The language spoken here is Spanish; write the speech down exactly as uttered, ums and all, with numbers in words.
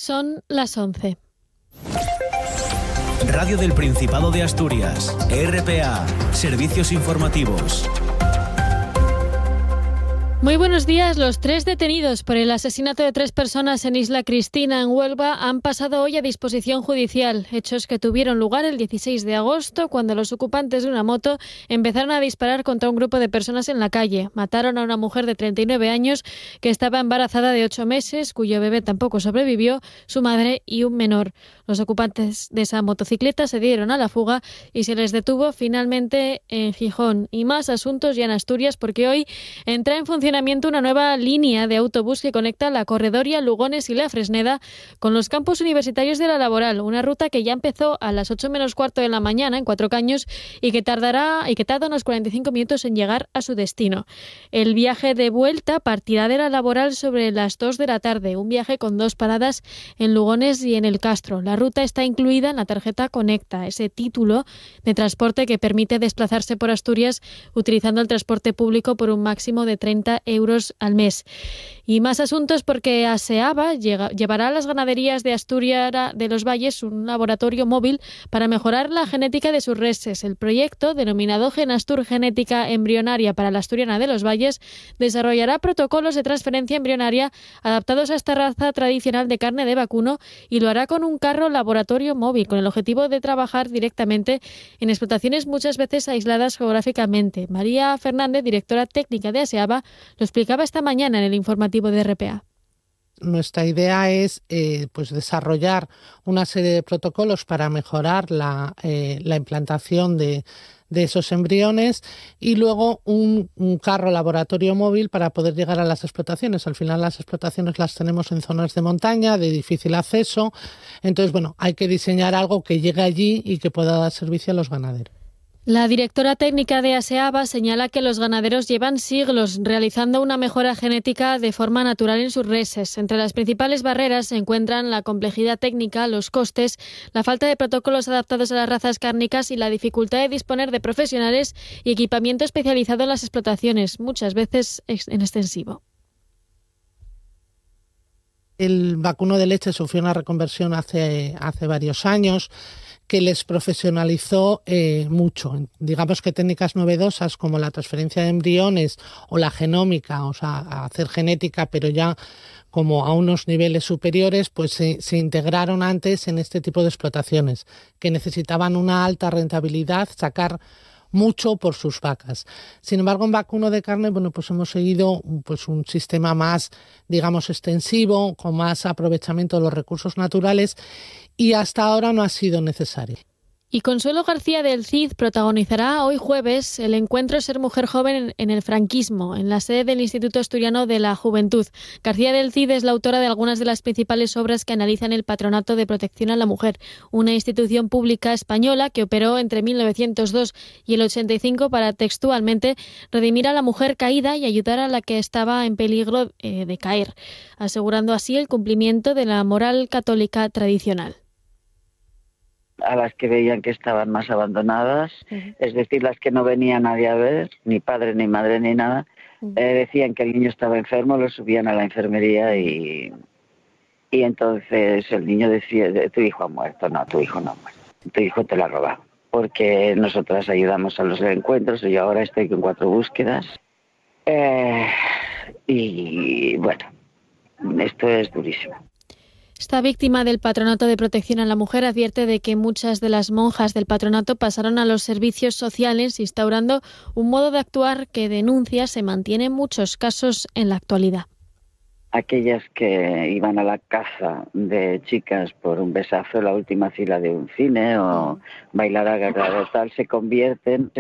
Son las once. Radio del Principado de Asturias, R P A, Servicios Informativos. Muy buenos días. Los tres detenidos por el asesinato de tres personas en Isla Cristina, en Huelva, han pasado hoy a disposición judicial. Hechos que tuvieron lugar el dieciséis de agosto, cuando los ocupantes de una moto empezaron a disparar contra un grupo de personas en la calle. Mataron a una mujer de treinta y nueve años que estaba embarazada de ocho meses, cuyo bebé tampoco sobrevivió, su madre y un menor. Los ocupantes de esa motocicleta se dieron a la fuga y se les detuvo finalmente en Gijón. Y más asuntos ya en Asturias, porque hoy entra en funcionamiento una nueva línea de autobús que conecta la Corredoria, Lugones y La Fresneda con los campus universitarios de La Laboral, una ruta que ya empezó a las ocho menos cuarto de la mañana en Cuatro Caños y que tardará y que tarda unos cuarenta y cinco minutos en llegar a su destino. El viaje de vuelta partirá de La Laboral sobre las dos de la tarde, un viaje con dos paradas en Lugones y en El Castro. La ruta está incluida en la tarjeta Conecta, ese título de transporte que permite desplazarse por Asturias utilizando el transporte público por un máximo de treinta euros al mes. Y más asuntos, porque ASEABA llega, llevará a las ganaderías de Asturias de los Valles un laboratorio móvil para mejorar la genética de sus reses. El proyecto, denominado Genastur Genética Embrionaria para la Asturiana de los Valles, desarrollará protocolos de transferencia embrionaria adaptados a esta raza tradicional de carne de vacuno y lo hará con un carro laboratorio móvil, con el objetivo de trabajar directamente en explotaciones muchas veces aisladas geográficamente. María Fernández, directora técnica de ASEABA, lo explicaba esta mañana en el informativo de R P A. Nuestra idea es eh, pues desarrollar una serie de protocolos para mejorar la, eh, la implantación de, de esos embriones y luego un, un carro laboratorio móvil para poder llegar a las explotaciones. Al final las explotaciones las tenemos en zonas de montaña, de difícil acceso. Entonces, bueno, hay que diseñar algo que llegue allí y que pueda dar servicio a los ganaderos. La directora técnica de ASEABA señala que los ganaderos llevan siglos realizando una mejora genética de forma natural en sus reses. Entre las principales barreras se encuentran la complejidad técnica, los costes, la falta de protocolos adaptados a las razas cárnicas y la dificultad de disponer de profesionales y equipamiento especializado en las explotaciones, muchas veces en extensivo. El vacuno de leche sufrió una reconversión hace, hace varios años que les profesionalizó eh, mucho. Digamos que técnicas novedosas como la transferencia de embriones o la genómica, o sea, hacer genética, pero ya como a unos niveles superiores, pues se, se integraron antes en este tipo de explotaciones que necesitaban una alta rentabilidad, sacar mucho por sus vacas. Sin embargo, en vacuno de carne, bueno, pues hemos seguido pues un sistema más, digamos, extensivo, con más aprovechamiento de los recursos naturales y hasta ahora no ha sido necesario. Y Consuelo García del Cid protagonizará hoy jueves el encuentro Ser Mujer Joven en el franquismo, en la sede del Instituto Asturiano de la Juventud. García del Cid es la autora de algunas de las principales obras que analizan el Patronato de Protección a la Mujer, una institución pública española que operó entre mil novecientos dos y el ochenta y cinco para, textualmente, redimir a la mujer caída y ayudar a la que estaba en peligro eh, de caer, asegurando así el cumplimiento de la moral católica tradicional. A las que veían que estaban más abandonadas, uh-huh. es decir, las que no venía nadie a ver, ni padre, ni madre, ni nada, uh-huh. eh, decían que el niño estaba enfermo, lo subían a la enfermería y, y entonces el niño decía, tu hijo ha muerto, no, tu hijo no ha muerto, tu hijo te lo ha robado, porque nosotras ayudamos a los encuentros, yo ahora estoy con cuatro búsquedas, eh, y bueno, esto es durísimo. Esta víctima del Patronato de Protección a la Mujer advierte de que muchas de las monjas del patronato pasaron a los servicios sociales, instaurando un modo de actuar que, denuncia, se mantiene en muchos casos en la actualidad. Aquellas que iban a la caza de chicas por un besazo en la última fila de un cine o bailar agarrado tal, se convierten